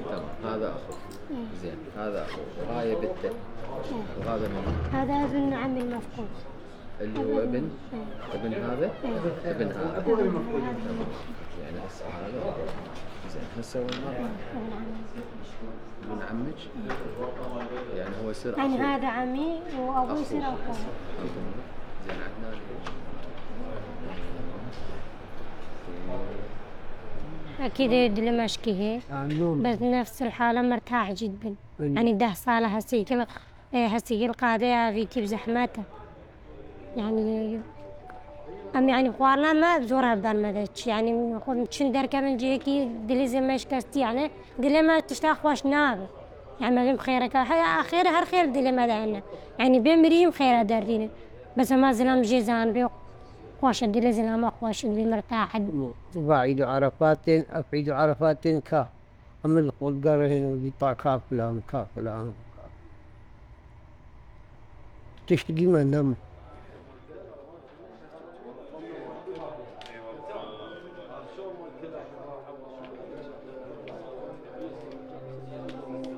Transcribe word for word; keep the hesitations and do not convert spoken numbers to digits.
تمام. هذا أخو. زين هذا أخو. وهاي بنته. وهذا من؟ هذا ابن عمي المفقود. اللي هو ابن؟ ابن هذا؟ ابن هذا. يعني هسه هذا. زين هسه والله ابن عمك؟ يعني هو يصير أخو. يعني هذا عمي وأبوي يصير أخوه. زين عدنان. أكيد يدل مشكيه بس نفس الحالة مرتاح جدا. يعني ده صالة هسي كل هسي القادة في كيف زحمته. يعني أم يعني قوارنا ما بزورها بالمدش يعني نقول شندر كمان جيكي دليزم مشكستي يعني دلي ما تشتاق واش ناب يعني ما بخيرك هيا أخير هر خير دلي ما دعنا يعني بمريم خير دارين بس ما زلنا جيزان بيو واش دلي زلنا ما واش دلي مرتاح. بعيد عرفاتين أفعيد عرفاتين كا أما القول قارهن ودي طاقا فلان كا فلان تشتقي ما نم